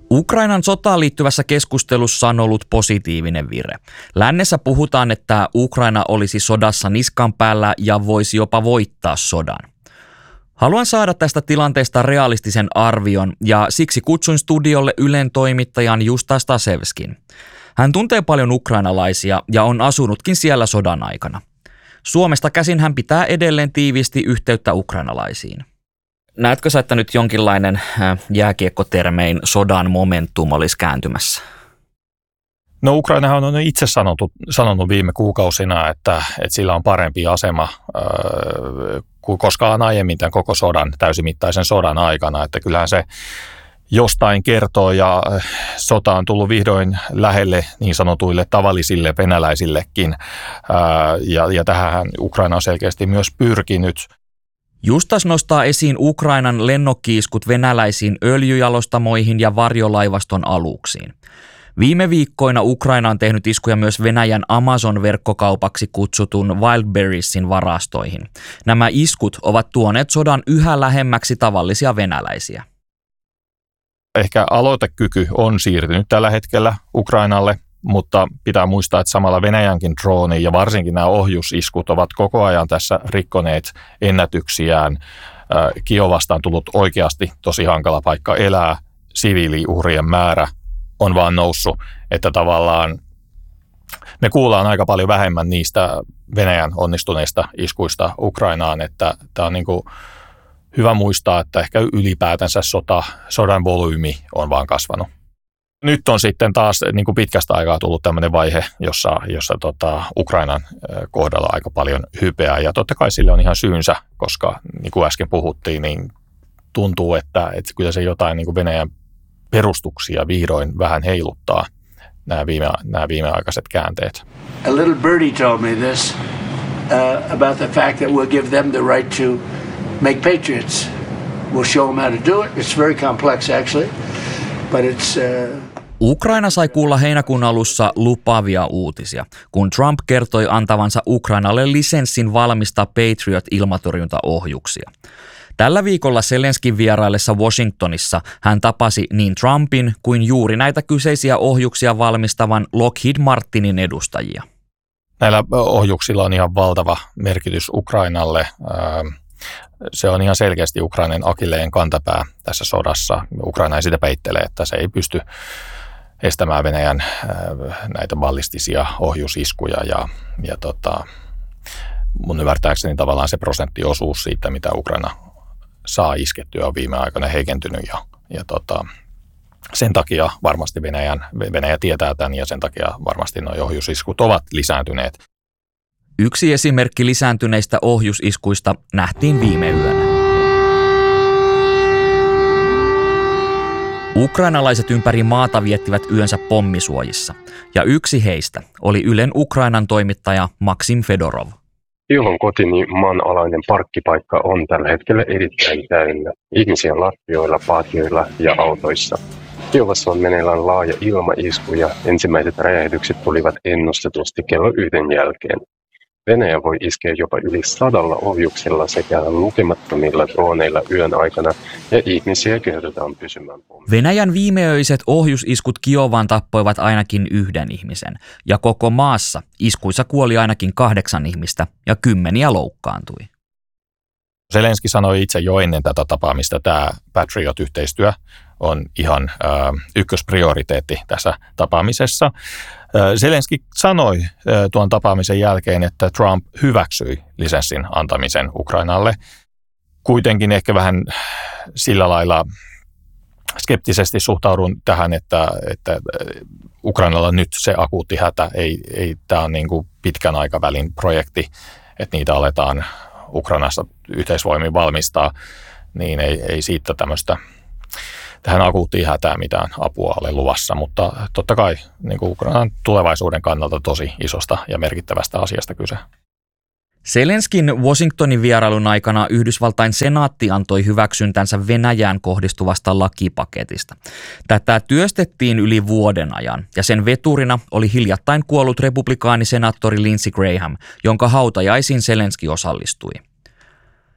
Ukrainan sotaan liittyvässä keskustelussa on ollut positiivinen vire. Lännessä puhutaan, että Ukraina olisi sodassa niskan päällä ja voisi jopa voittaa sodan. Haluan saada tästä tilanteesta realistisen arvion ja siksi kutsuin studiolle Ylen toimittajan Justa Stasevskin. Hän tuntee paljon ukrainalaisia ja on asunutkin siellä sodan aikana. Suomesta käsin hän pitää edelleen tiiviisti yhteyttä ukrainalaisiin. Näetkö sä, että nyt jonkinlainen jääkiekkotermein sodan momentum olisi kääntymässä? No Ukrainahan on itse sanonut viime kuukausina, että sillä on parempi asema kuin koskaan aiemmin tämän koko sodan, täysimittaisen sodan aikana. Että kyllähän se jostain kertoo ja sota on tullut vihdoin lähelle niin sanotuille tavallisille venäläisillekin. Ja tähän Ukraina on selkeästi myös pyrkinyt. Justas nostaa esiin Ukrainan lennokki-iskut venäläisiin öljyjalostamoihin ja varjolaivaston aluksiin. Viime viikkoina Ukraina on tehnyt iskuja myös Venäjän Amazon-verkkokaupaksi kutsutun Wildberriesin varastoihin. Nämä iskut ovat tuoneet sodan yhä lähemmäksi tavallisia venäläisiä. Ehkä aloitekyky on siirtynyt tällä hetkellä Ukrainalle, mutta pitää muistaa, että samalla Venäjänkin drooni ja varsinkin nämä ohjusiskut ovat koko ajan tässä rikkoneet ennätyksiään. Kiovasta on tullut oikeasti tosi hankala paikka elää. Siviiliuhrien määrä on vaan noussut, että tavallaan me kuullaan aika paljon vähemmän niistä Venäjän onnistuneista iskuista Ukrainaan, että tämä on niin kuin hyvä muistaa, että ehkä ylipäätänsä sodan volyymi on vaan kasvanut. Nyt on sitten taas niin kuin pitkästä aikaa tullut tämmöinen vaihe, jossa Ukrainan kohdalla aika paljon hypeää. Ja totta kai sille on ihan syynsä, koska niin kuin äsken puhuttiin, niin tuntuu, että kyllä se jotain niin kuin Venäjän perustuksia vihdoin vähän heiluttaa nämä viimeaikaiset käänteet. A little birdie told me this about the fact that we'll give them the right to make patriots. We'll show them how to do it. It's very complex actually, but it's Ukraina sai kuulla heinäkuun alussa lupaavia uutisia, kun Trump kertoi antavansa Ukrainalle lisenssin valmistaa Patriot-ilmatorjuntaohjuksia. Tällä viikolla Zelenskin vieraillessa Washingtonissa hän tapasi niin Trumpin kuin juuri näitä kyseisiä ohjuksia valmistavan Lockheed Martinin edustajia. Näillä ohjuksilla on ihan valtava merkitys Ukrainalle. Se on ihan selkeästi Ukrainan akilleen kantapää tässä sodassa. Ukraina ei sitä peittele, että se ei pysty estämään Venäjän näitä ballistisia ohjusiskuja ja mun ymmärtääkseni tavallaan se prosenttiosuus siitä, mitä Ukraina saa iskettyä on viime aikoina heikentynyt ja sen takia varmasti Venäjä tietää tämän ja sen takia varmasti nuo ohjusiskut ovat lisääntyneet. Yksi esimerkki lisääntyneistä ohjusiskuista nähtiin viime yönä. Ukrainalaiset ympäri maata viettivät yönsä pommisuojissa, ja yksi heistä oli Ylen Ukrainan toimittaja Maksim Fedorov. Ilon kotini maanalainen parkkipaikka on tällä hetkellä erittäin täynnä. Ihmisiä lattioilla, paatioilla ja autoissa. Kiovassa on meneillään laaja ilmaisku ja ensimmäiset räjähdykset tulivat ennustetusti kello 1 jälkeen. Venäjä voi iskeä jopa yli 100 ohjuksella sekä lukemattomilla drooneilla yön aikana ja ihmisiä kehotetaan pysymään pommissa. Venäjän viimeöiset ohjusiskut Kiovaan tappoivat ainakin 1 ihmisen ja koko maassa iskuissa kuoli ainakin 8 ihmistä ja 10 loukkaantui. Zelenski sanoi itse jo ennen tätä tapaamista, että tämä Patriot-yhteistyö on ihan ykkösprioriteetti tässä tapaamisessa. Zelenski sanoi tuon tapaamisen jälkeen, että Trump hyväksyi lisenssin antamisen Ukrainalle. Kuitenkin ehkä vähän sillä lailla skeptisesti suhtaudun tähän, että Ukrainalla nyt se akuutti hätä, ei tämä on niin kuin pitkän aikavälin projekti, että niitä aletaan Ukrainassa yhteisvoimin valmistaa, niin ei siitä tähän akuuttiin hätään mitään apua ole luvassa, mutta totta kai niin kuin Ukrainan tulevaisuuden kannalta tosi isosta ja merkittävästä asiasta kyse. Zelenskin Washingtonin vierailun aikana Yhdysvaltain senaatti antoi hyväksyntänsä Venäjään kohdistuvasta lakipaketista. Tätä työstettiin yli vuoden ajan ja sen veturina oli hiljattain kuollut republikaanisenaattori Lindsey Graham, jonka hautajaisiin Zelenski osallistui.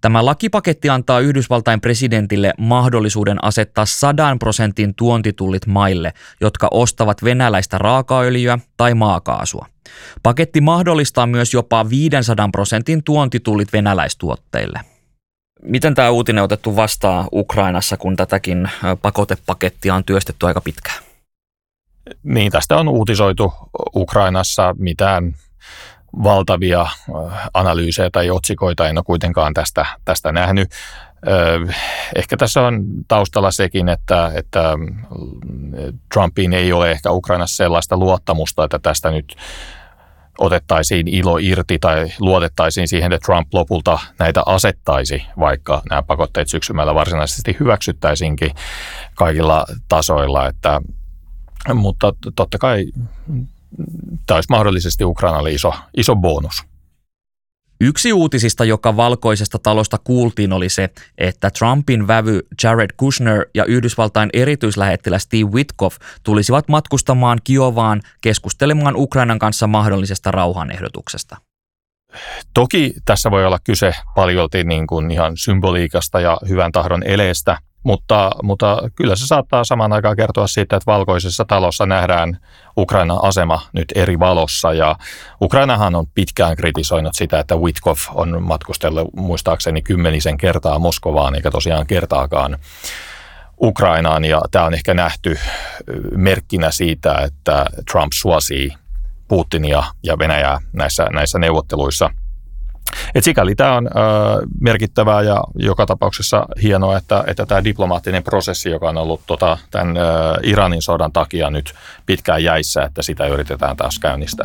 Tämä lakipaketti antaa Yhdysvaltain presidentille mahdollisuuden asettaa 100% tuontitullit maille, jotka ostavat venäläistä raakaöljyä tai maakaasua. Paketti mahdollistaa myös jopa 500% tuontitullit venäläistuotteille. Miten tämä uutinen on otettu vastaan Ukrainassa, kun tätäkin pakotepakettia on työstetty aika pitkään? Niin, tästä on uutisoitu Ukrainassa. Mitään valtavia analyysejä tai otsikoita en ole kuitenkaan tästä nähnyt. Ehkä tässä on taustalla sekin, että Trumpiin ei ole ehkä Ukrainassa sellaista luottamusta, että tästä nyt otettaisiin ilo irti tai luotettaisiin siihen, että Trump lopulta näitä asettaisi, vaikka nämä pakotteet syksymällä varsinaisesti hyväksyttäisinkin kaikilla tasoilla. Mutta totta kai tämä olisi mahdollisesti Ukrainalle iso bonus. Yksi uutisista, joka Valkoisesta talosta kuultiin, oli se, että Trumpin vävy Jared Kushner ja Yhdysvaltain erityislähettiläs Steve Witkoff tulisivat matkustamaan Kiovaan keskustelemaan Ukrainan kanssa mahdollisesta rauhanehdotuksesta. Toki tässä voi olla kyse paljolti niin kuin ihan symboliikasta ja hyvän tahdon eleestä, mutta kyllä se saattaa samaan aikaan kertoa siitä, että Valkoisessa talossa nähdään Ukrainan asema nyt eri valossa. Ja Ukrainahan on pitkään kritisoinut sitä, että Witkoff on matkustellut muistaakseni 10 kertaa Moskovaan, eikä tosiaan kertaakaan Ukrainaan. Ja tämä on ehkä nähty merkkinä siitä, että Trump suosii Putinia ja Venäjää näissä neuvotteluissa. Et sikäli tämä on merkittävää ja joka tapauksessa hienoa, että tämä diplomaattinen prosessi, joka on ollut tämän Iranin sodan takia nyt pitkään jäissä, että sitä yritetään taas käynnistää.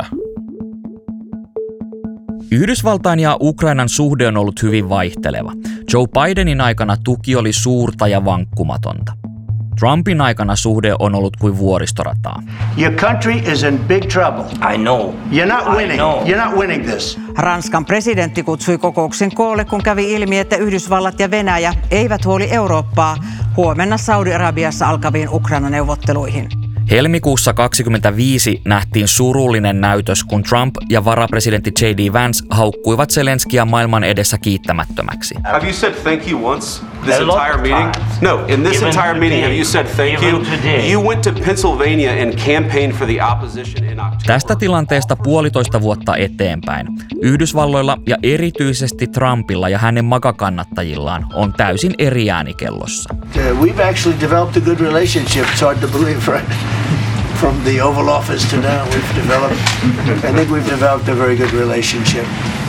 Yhdysvaltain ja Ukrainan suhde on ollut hyvin vaihteleva. Joe Bidenin aikana tuki oli suurta ja vankkumatonta. Trumpin aikana suhde on ollut kuin vuoristorataa. Your country is in big trouble. I know. You're not winning. You're not winning this. Ranskan presidentti kutsui kokouksen koolle, kun kävi ilmi, että Yhdysvallat ja Venäjä eivät huoli Eurooppaa huomenna Saudi-Arabiassa alkaviin Ukraina-neuvotteluihin. Helmikuussa 2025 nähtiin surullinen näytös, kun Trump ja varapresidentti J.D. Vance haukkuivat Zelenskiä maailman edessä kiittämättömäksi. Have you said thank you once this entire meeting? No, in this entire meeting have you said thank you? You went to Pennsylvania and campaigned for the opposition in October. Tästä tilanteesta 1,5 vuotta eteenpäin Yhdysvalloilla ja erityisesti Trumpilla ja hänen makakannattajillaan on täysin eri ääni kellossa. We've actually developed a good relationship. It's hard to believe, right? From the Oval Office to now, I think we've developed a very good relationship.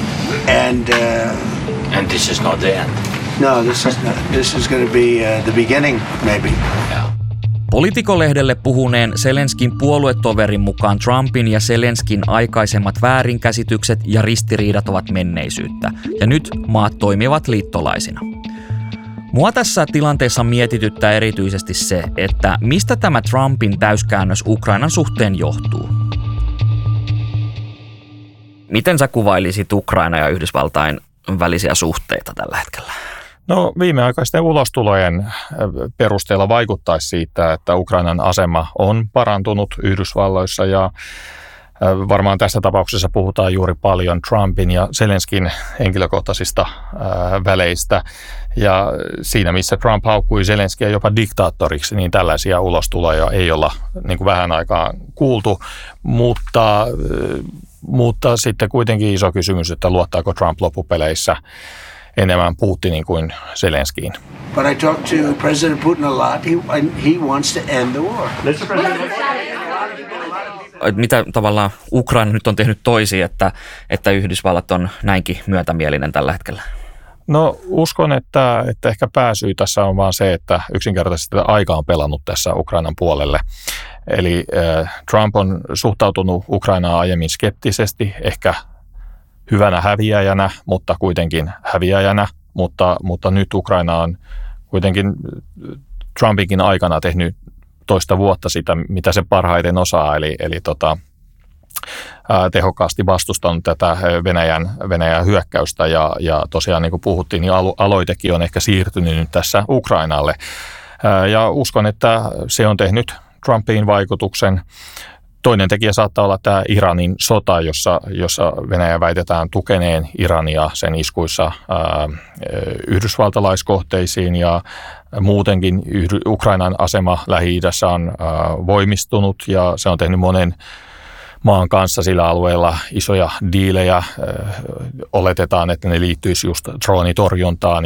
And this is not the end. No, this is not. This is going to be the beginning, maybe. Yeah. Politico-lehdelle puhuneen Zelenskin puoluetoverin mukaan Trumpin ja Zelenskin aikaisemmat väärinkäsitykset ja ristiriidat ovat menneisyyttä, ja nyt maat toimivat liittolaisina. Mua tässä tilanteessa mietityttää erityisesti se, että mistä tämä Trumpin täyskäännös Ukrainan suhteen johtuu. Miten sä kuvailisit Ukraina ja Yhdysvaltain välisiä suhteita tällä hetkellä? No viimeaikaisten ulostulojen perusteella vaikuttaisi siitä, että Ukrainan asema on parantunut Yhdysvalloissa ja varmaan tässä tapauksessa puhutaan juuri paljon Trumpin ja Zelenskin henkilökohtaisista väleistä. Ja siinä, missä Trump haukkui Zelenskiä jopa diktaattoriksi, niin tällaisia ulostuloja ei olla niin kuin vähän aikaa kuultu. Mutta sitten kuitenkin iso kysymys, että luottaako Trump loppupeleissä enemmän Putinin kuin Zelenskiin. But I talked to President Putin a lot. He wants to end the war. Mitä tavallaan Ukraina nyt on tehnyt toisin, että Yhdysvallat on näinkin myötämielinen tällä hetkellä? No uskon, että ehkä pääsyy tässä on vaan se, että yksinkertaisesti aika on pelannut tässä Ukrainan puolelle. Eli Trump on suhtautunut Ukrainaan aiemmin skeptisesti, ehkä hyvänä häviäjänä, mutta kuitenkin häviäjänä. Mutta nyt Ukraina on kuitenkin Trumpinkin aikana tehnyt toista vuotta sitä, mitä se parhaiten osaa, eli tehokkaasti vastustanut tätä Venäjän hyökkäystä ja tosiaan niin kuin puhuttiin, niin aloitekin on ehkä siirtynyt nyt tässä Ukrainalle. Ja uskon, että se on tehnyt Trumpiin vaikutuksen. Toinen tekijä saattaa olla tämä Iranin sota, jossa Venäjä väitetään tukeneen Irania sen iskuissa yhdysvaltalaiskohteisiin ja muutenkin Ukrainan asema Lähi-idässä on voimistunut ja se on tehnyt monen maan kanssa sillä alueella isoja diilejä. Oletetaan, että ne liittyisi just droonitorjuntaan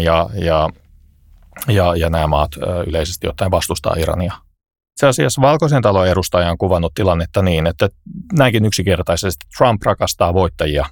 ja nämä maat yleisesti ottaen vastustaa Irania. Itse asiassa Valkoisen talon edustaja on kuvannut tilannetta niin, että näinkin yksinkertaisesti Trump rakastaa voittajia.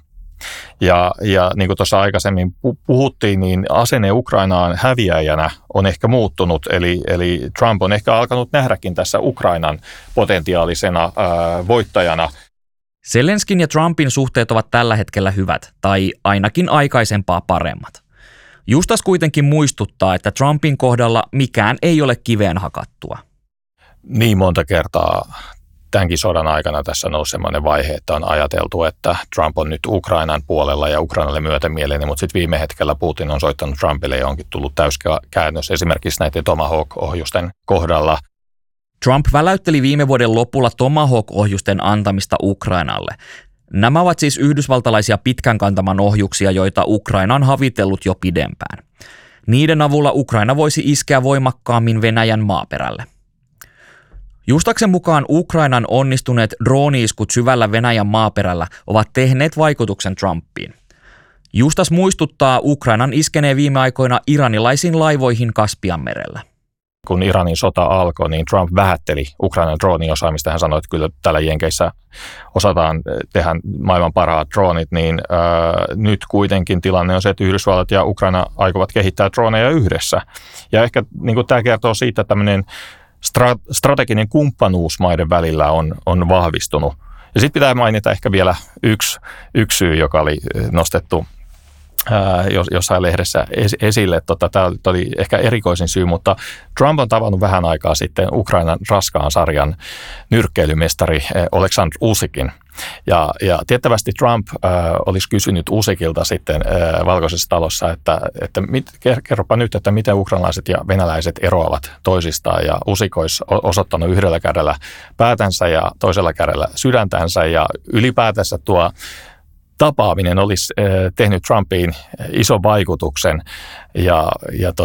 Ja niin kuin tuossa aikaisemmin puhuttiin, niin asenne Ukrainaan häviäjänä on ehkä muuttunut. Eli Trump on ehkä alkanut nähdäkin tässä Ukrainan potentiaalisena voittajana. Zelenskin ja Trumpin suhteet ovat tällä hetkellä hyvät, tai ainakin aikaisempaa paremmat. Justas kuitenkin muistuttaa, että Trumpin kohdalla mikään ei ole kiveen hakattua. Niin monta kertaa tämänkin sodan aikana tässä nousi sellainen vaihe, että on ajateltu, että Trump on nyt Ukrainan puolella ja Ukrainalle myötämielinen, mutta sitten viime hetkellä Putin on soittanut Trumpille ja onkin tullut täyskäännös esimerkiksi näiden Tomahawk-ohjusten kohdalla. Trump väläytteli viime vuoden lopulla Tomahawk-ohjusten antamista Ukrainalle. Nämä ovat siis yhdysvaltalaisia pitkän kantaman ohjuksia, joita Ukraina on havitellut jo pidempään. Niiden avulla Ukraina voisi iskeä voimakkaammin Venäjän maaperälle. Justaksen mukaan Ukrainan onnistuneet drooni-iskut syvällä Venäjän maaperällä ovat tehneet vaikutuksen Trumpiin. Justas muistuttaa Ukrainan iskeneen viime aikoina iranilaisiin laivoihin Kaspianmerellä. Kun Iranin sota alkoi, niin Trump vähätteli Ukrainan drooniosaamista. Hän sanoi, että kyllä täällä Jenkeissä osataan tehdä maailman parhaat droonit, niin nyt kuitenkin tilanne on se, että Yhdysvallat ja Ukraina aikovat kehittää drooneja yhdessä. Ja ehkä niin tämä kertoo siitä, että tämmöinen strateginen kumppanuus maiden välillä on vahvistunut. Ja sitten pitää mainita ehkä vielä yksi syy, joka oli nostettu jossain lehdessä esille. Tämä oli ehkä erikoisin syy, mutta Trump on tavannut vähän aikaa sitten Ukrainan raskaan sarjan nyrkkeilymestari Oleksandr Usykin. Ja tiettävästi Trump olisi kysynyt Usykilta sitten Valkoisessa talossa, että kerropa nyt, että miten ukrainalaiset ja venäläiset eroavat toisistaan. Ja Usyk olisi osoittanut yhdellä kädellä päätänsä ja toisella kädellä sydäntänsä ja ylipäätänsä tuo tapaaminen olisi tehnyt Trumpiin ison vaikutuksen ja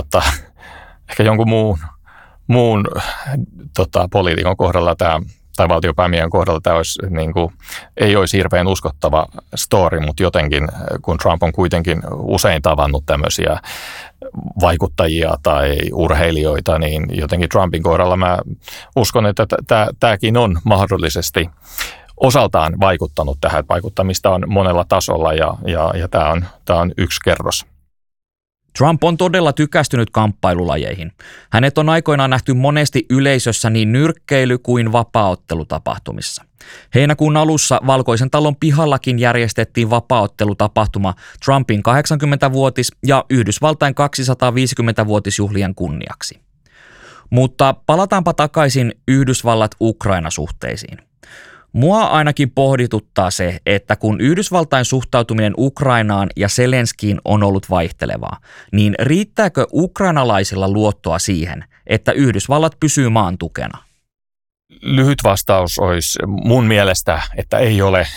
ehkä jonkun muun poliitikon kohdalla tai valtiopäämiehen kohdalla tämä olisi, ei olisi hirveän uskottava story, mutta jotenkin kun Trump on kuitenkin usein tavannut tämmöisiä vaikuttajia tai urheilijoita, niin jotenkin Trumpin kohdalla mä uskon, että tämäkin on mahdollisesti osaltaan vaikuttanut tähän, että vaikuttamista on monella tasolla ja tämä on yksi kerros. Trump on todella tykästynyt kamppailulajeihin. Hänet on aikoinaan nähty monesti yleisössä niin nyrkkeily- kuin vapaaottelutapahtumissa. Heinäkuun alussa Valkoisen talon pihallakin järjestettiin vapaaottelutapahtuma Trumpin 80-vuotis- ja Yhdysvaltain 250-vuotisjuhlien kunniaksi. Mutta palataanpa takaisin Yhdysvallat-Ukraina-suhteisiin. Mua ainakin pohdituttaa se, että kun Yhdysvaltain suhtautuminen Ukrainaan ja Zelenskiin on ollut vaihtelevaa, niin riittääkö ukrainalaisilla luottoa siihen, että Yhdysvallat pysyy maan tukena? Lyhyt vastaus olisi mun mielestä, että ei ole.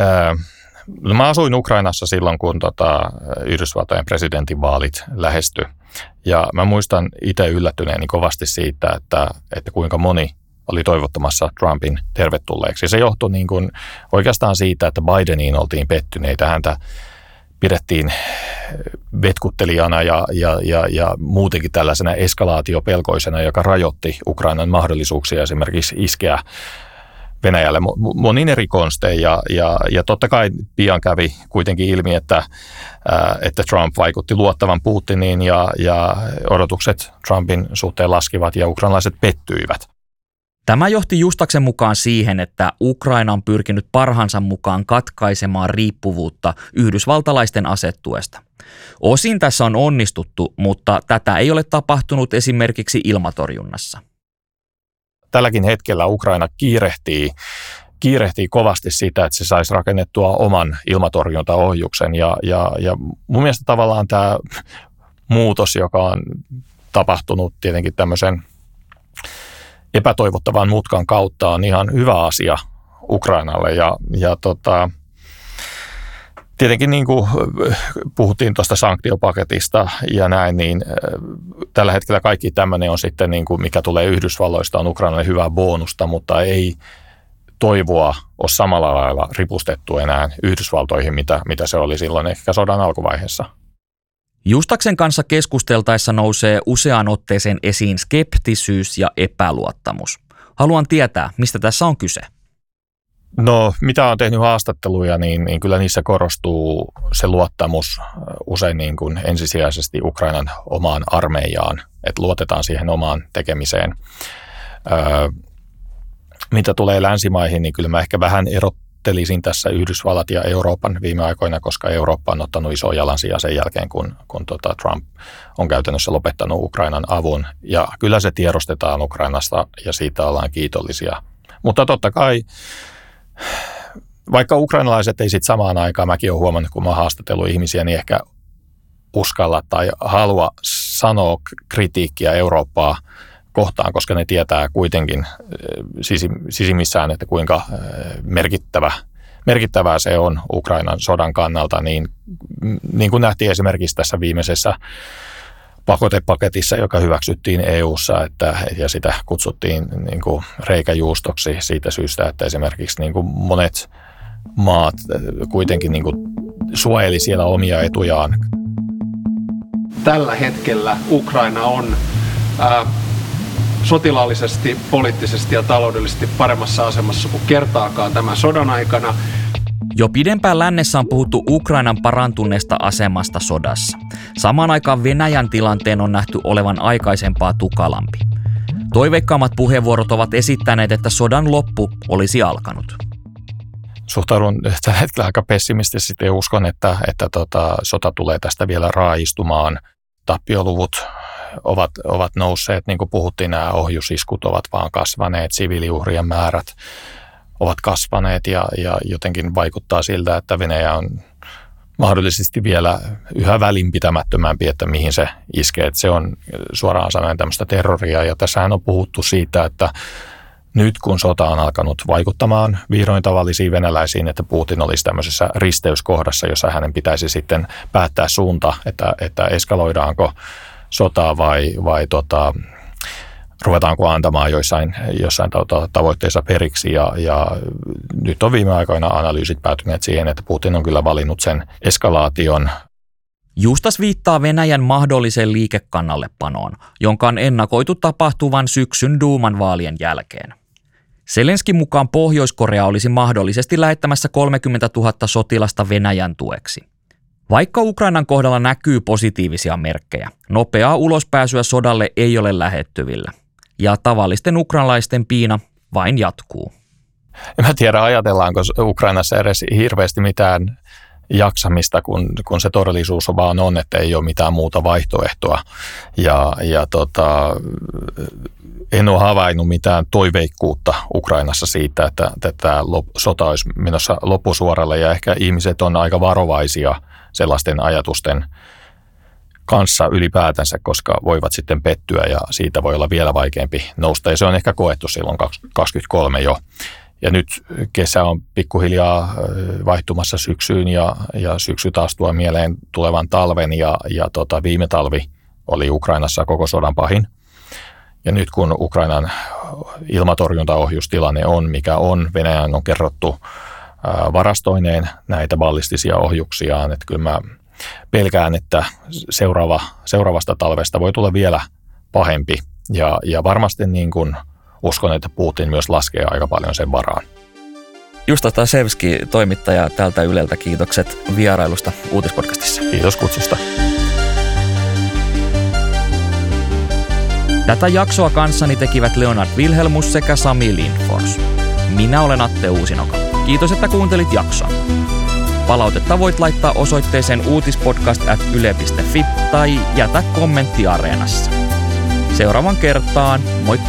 Mä asuin Ukrainassa silloin, kun Yhdysvaltain presidentinvaalit lähestyi. Ja mä muistan itse yllättyneeni kovasti siitä, että kuinka moni oli toivottamassa Trumpin tervetulleeksi. Se johtui oikeastaan siitä, että Bideniin oltiin pettyneitä. Häntä pidettiin vetkuttelijana ja muutenkin tällaisena eskalaatiopelkoisena, joka rajoitti Ukrainan mahdollisuuksia esimerkiksi iskeä Venäjälle monin eri konstein. Ja totta kai pian kävi kuitenkin ilmi, että Trump vaikutti luottavan Putiniin ja odotukset Trumpin suhteen laskivat ja ukrainalaiset pettyivät. Tämä johti Justaksen mukaan siihen, että Ukraina on pyrkinyt parhaansa mukaan katkaisemaan riippuvuutta yhdysvaltalaisten asetuesta. Osin tässä on onnistuttu, mutta tätä ei ole tapahtunut esimerkiksi ilmatorjunnassa. Tälläkin hetkellä Ukraina kiirehtii kovasti sitä, että se saisi rakennettua oman ilmatorjuntaohjuksen. Ja mun mielestä tavallaan tämä muutos, joka on tapahtunut tietenkin tämmöisen epätoivottavan mutkan kautta, on ihan hyvä asia Ukrainalle ja tietenkin niin kuin puhuttiin tuosta sanktiopaketista ja näin, niin tällä hetkellä kaikki tämmöinen on sitten, niin kuin mikä tulee Yhdysvalloista, on Ukrainalle hyvää bonusta, mutta ei toivoa ole samalla lailla ripustettu enää Yhdysvaltoihin, mitä se oli silloin ehkä sodan alkuvaiheessa. Justaksen kanssa keskusteltaessa nousee useaan otteeseen esiin skeptisyys ja epäluottamus. Haluan tietää, mistä tässä on kyse. No, mitä on tehnyt haastatteluja, niin kyllä niissä korostuu se luottamus usein niin kuin ensisijaisesti Ukrainan omaan armeijaan, että luotetaan siihen omaan tekemiseen. Mitä tulee länsimaihin, niin kyllä mä ehkä vähän erottelisin tässä Yhdysvallat ja Euroopan viime aikoina, koska Eurooppa on ottanut iso jalansija sen jälkeen, kun Trump on käytännössä lopettanut Ukrainan avun. Ja kyllä se tiedostetaan Ukrainasta ja siitä ollaan kiitollisia. Mutta totta kai, vaikka ukrainalaiset ei sitten samaan aikaan, mäkin olen huomannut, kun mä oon haastatellut ihmisiä, niin ehkä uskalla tai halua sanoa kritiikkiä Eurooppaa kohtaan, koska ne tietää kuitenkin sisimmissään, että kuinka merkittävää se on Ukrainan sodan kannalta, niin kuin nähtiin esimerkiksi tässä viimeisessä pakotepaketissa, joka hyväksyttiin EU:ssa, ja sitä kutsuttiin niin kuin reikäjuustoksi siitä syystä, että esimerkiksi niin kuin monet maat kuitenkin niin kuin suojeli siellä omia etujaan. Tällä hetkellä Ukraina on sotilaallisesti, poliittisesti ja taloudellisesti paremmassa asemassa kuin kertaakaan tämän sodan aikana. Jo pidempään lännessä on puhuttu Ukrainan parantuneesta asemasta sodassa. Samaan aikaan Venäjän tilanteen on nähty olevan aikaisempaa tukalampi. Toiveikkaammat puheenvuorot ovat esittäneet, että sodan loppu olisi alkanut. Suhtaudun tällä hetkellä aika pessimistisesti ja uskon, että sota tulee tästä vielä raajistumaan. Tappioluvut ovat nousseet, niin kuin puhuttiin, nämä ohjusiskut ovat vaan kasvaneet, siviiliuhrien määrät ovat kasvaneet ja jotenkin vaikuttaa siltä, että Venäjä on mahdollisesti vielä yhä välinpitämättömämpi, että mihin se iskee. Että se on suoraan sanoen tämmöistä terroria ja tässähän on puhuttu siitä, että nyt kun sota on alkanut vaikuttamaan vihdoin tavallisiin venäläisiin, että Putin olisi tämmöisessä risteyskohdassa, jossa hänen pitäisi sitten päättää suunta, että eskaloidaanko sotaa vai ruvetaanko antamaan jossain tavoitteissa periksi. Ja nyt on viime aikoina analyysit päätyneet siihen, että Putin on kyllä valinnut sen eskalaation. Justas viittaa Venäjän mahdolliseen liikekannallepanoon, jonka on ennakoitu tapahtuvan syksyn Duuman vaalien jälkeen. Zelenskin mukaan Pohjois-Korea olisi mahdollisesti lähettämässä 30 000 sotilasta Venäjän tueksi. Vaikka Ukrainan kohdalla näkyy positiivisia merkkejä, nopeaa ulospääsyä sodalle ei ole lähettyvillä. Ja tavallisten ukrainalaisten piina vain jatkuu. En mä tiedä, ajatellaanko Ukrainassa edes hirveästi mitään jaksamista, kun se todellisuus vaan on, että ei ole mitään muuta vaihtoehtoa. En ole havainnut mitään toiveikkuutta Ukrainassa siitä, että tämä sota olisi menossa loppusuoralle ja ehkä ihmiset on aika varovaisia sellaisten ajatusten kanssa ylipäätänsä, koska voivat sitten pettyä ja siitä voi olla vielä vaikeampi nousta. Ja se on ehkä koettu silloin 2023 jo. Ja nyt kesä on pikkuhiljaa vaihtumassa syksyyn ja syksy taas tuo mieleen tulevan talven ja viime talvi oli Ukrainassa koko sodan pahin. Ja nyt kun Ukrainan ilmatorjuntaohjustilanne on mikä on, Venäjän on kerrottu varastoineen näitä ballistisia ohjuksiaan, että kyllä mä pelkään, että seuraavasta talvesta voi tulla vielä pahempi ja varmasti niin kuin uskon, että Putin myös laskee aika paljon sen varaan. Justa Tasevski, toimittaja tältä Yleltä, kiitokset vierailusta Uutispodcastissa. Kiitos kutsusta. Tätä jaksoa kanssani tekivät Leonard Wilhelmus sekä Sami Lindfors. Minä olen Atte Uusinoka. Kiitos, että kuuntelit jakson. Palautetta voit laittaa osoitteeseen uutispodcast@yle.fi tai jätä kommentti Areenassa. Seuraavan kertaan, moikka!